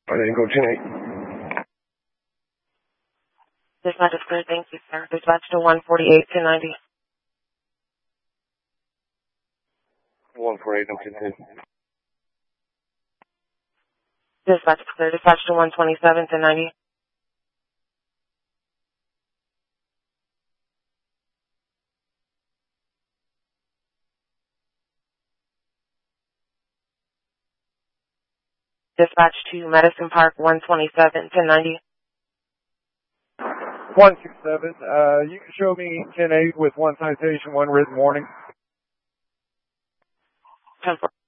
Go 10-8. Dispatch is clear, thank you, sir. Dispatch to 148 to 90. 148, I'm 10-10. Dispatch is clear. Dispatch to 127 to 90. Dispatch to Medicine Park 127 to 90. 127. You can show me 10-8 with one citation, one written warning. 10-4.